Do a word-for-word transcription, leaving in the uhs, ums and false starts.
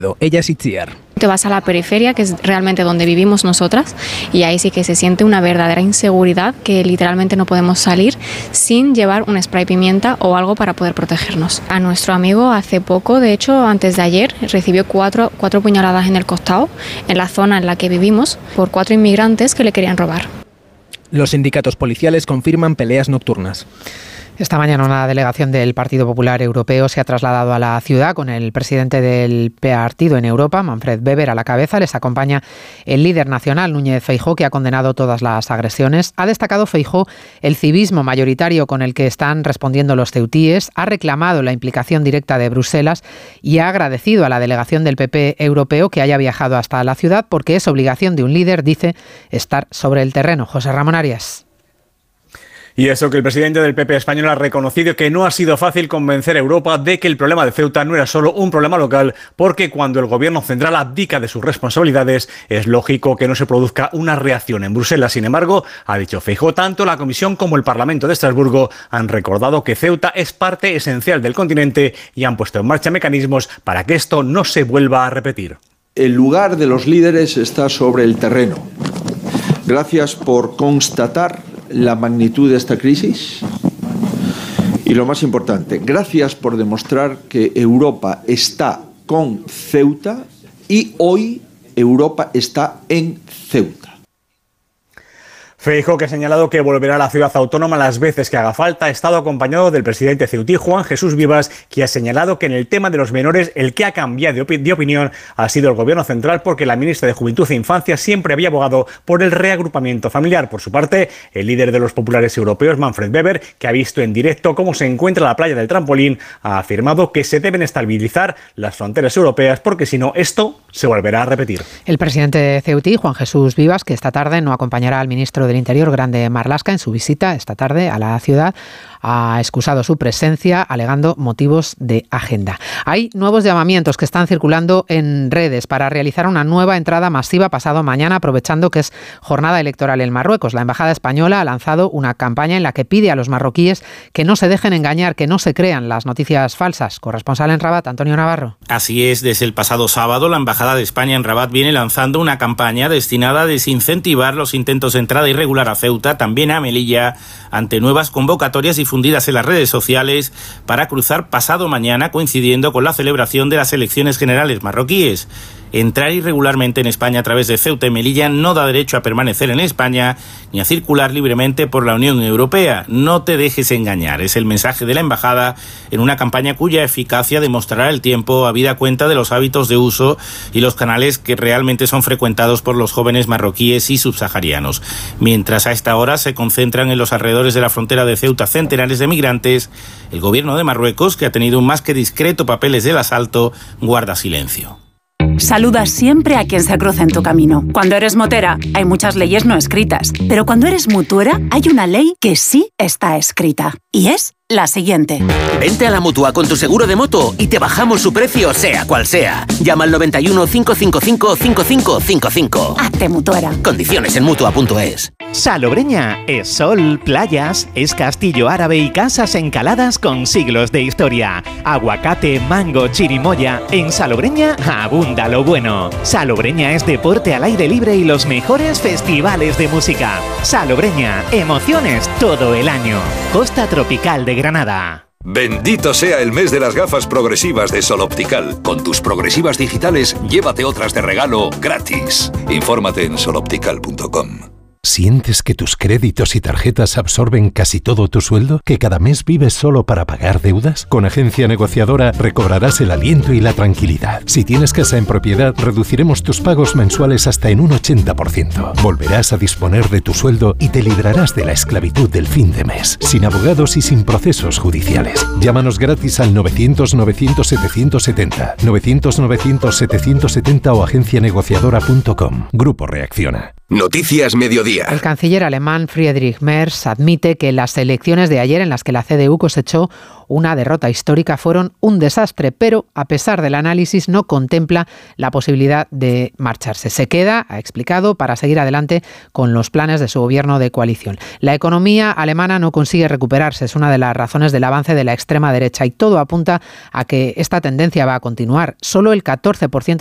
Ella es Itziar. Te vas a la periferia, que es realmente donde vivimos nosotras, y ahí sí que se siente una verdadera inseguridad, que literalmente no podemos salir sin llevar un spray pimienta o algo para poder protegernos. A nuestro amigo hace poco, de hecho antes de ayer, recibió cuatro, cuatro puñaladas en el costado, en la zona en la que vivimos, por cuatro inmigrantes que le querían robar. Los sindicatos policiales confirman peleas nocturnas. Esta mañana una delegación del Partido Popular Europeo se ha trasladado a la ciudad con el presidente del partido en Europa, Manfred Weber, a la cabeza. Les acompaña el líder nacional, Núñez Feijóo, que ha condenado todas las agresiones. Ha destacado Feijóo el civismo mayoritario con el que están respondiendo los ceutíes, ha reclamado la implicación directa de Bruselas y ha agradecido a la delegación del P P europeo que haya viajado hasta la ciudad, porque es obligación de un líder, dice, estar sobre el terreno. José Ramón Arias. Y eso que el presidente del P P español ha reconocido que no ha sido fácil convencer a Europa de que el problema de Ceuta no era solo un problema local, porque cuando el gobierno central abdica de sus responsabilidades, es lógico que no se produzca una reacción en Bruselas. Sin embargo, ha dicho Feijóo, tanto la Comisión como el Parlamento de Estrasburgo han recordado que Ceuta es parte esencial del continente y han puesto en marcha mecanismos para que esto no se vuelva a repetir. El lugar de los líderes está sobre el terreno. Gracias por constatar la magnitud de esta crisis y, lo más importante, gracias por demostrar que Europa está con Ceuta y hoy Europa está en Ceuta. Feijóo, que ha señalado que volverá a la ciudad autónoma las veces que haga falta, ha estado acompañado del presidente ceutí, Juan Jesús Vivas, que ha señalado que en el tema de los menores el que ha cambiado de, opi- de opinión ha sido el gobierno central, porque la ministra de Juventud e Infancia siempre había abogado por el reagrupamiento familiar. Por su parte, el líder de los populares europeos, Manfred Weber, que ha visto en directo cómo se encuentra la playa del Trampolín, ha afirmado que se deben estabilizar las fronteras europeas, porque si no, esto se volverá a repetir. El presidente ceutí, Juan Jesús Vivas, que esta tarde no acompañará al ministro de del Interior, Grande Marlaska, en su visita esta tarde a la ciudad, ha excusado su presencia alegando motivos de agenda. Hay nuevos llamamientos que están circulando en redes para realizar una nueva entrada masiva pasado mañana, aprovechando que es jornada electoral en Marruecos. La Embajada Española ha lanzado una campaña en la que pide a los marroquíes que no se dejen engañar, que no se crean las noticias falsas. Corresponsal en Rabat, Antonio Navarro. Así es, desde el pasado sábado, la Embajada de España en Rabat viene lanzando una campaña destinada a desincentivar los intentos de entrada irregular a Ceuta, también a Melilla, ante nuevas convocatorias difundidas en las redes sociales para cruzar pasado mañana, coincidiendo con la celebración de las elecciones generales marroquíes. Entrar irregularmente en España a través de Ceuta y Melilla no da derecho a permanecer en España ni a circular libremente por la Unión Europea. No te dejes engañar, es el mensaje de la Embajada en una campaña cuya eficacia demostrará el tiempo, habida cuenta de los hábitos de uso y los canales que realmente son frecuentados por los jóvenes marroquíes y subsaharianos. Mientras a esta hora se concentran en los alrededores de la frontera de Ceuta centenares de migrantes, el gobierno de Marruecos, que ha tenido un más que discreto papel desde el asalto, guarda silencio. Saluda siempre a quien se cruza en tu camino. Cuando eres motera, hay muchas leyes no escritas. Pero cuando eres mutuera, hay una ley que sí está escrita. Y es la siguiente. Vente a la Mutua con tu seguro de moto y te bajamos su precio, sea cual sea. Llama al noventa y uno, cinco cinco cinco, cinco cinco cinco cinco. Hazte mutuera. Condiciones en Mutua punto es. Salobreña es sol, playas, es castillo árabe y casas encaladas con siglos de historia. Aguacate, mango, chirimoya. En Salobreña abunda lo bueno. Salobreña es deporte al aire libre y los mejores festivales de música. Salobreña, emociones todo el año. Costa Tropical de Granada. Bendito sea el mes de las gafas progresivas de Sol Optical. Con tus progresivas digitales, llévate otras de regalo gratis. Infórmate en sol optical punto com. ¿Sientes que tus créditos y tarjetas absorben casi todo tu sueldo? ¿Que cada mes vives solo para pagar deudas? Con Agencia Negociadora recobrarás el aliento y la tranquilidad. Si tienes casa en propiedad, reduciremos tus pagos mensuales hasta en un ochenta por ciento. Volverás a disponer de tu sueldo y te librarás de la esclavitud del fin de mes, sin abogados y sin procesos judiciales. Llámanos gratis al novecientos, novecientos, setecientos setenta, novecientos, novecientos, setecientos setenta o agencia negociadora punto com. Grupo Reacciona. Noticias Mediodía. El canciller alemán Friedrich Merz admite que las elecciones de ayer en las que la C D U cosechó una derrota histórica fueron un desastre, pero a pesar del análisis no contempla la posibilidad de marcharse. Se queda, ha explicado, para seguir adelante con los planes de su gobierno de coalición. La economía alemana no consigue recuperarse, es una de las razones del avance de la extrema derecha y todo apunta a que esta tendencia va a continuar. Solo el catorce por ciento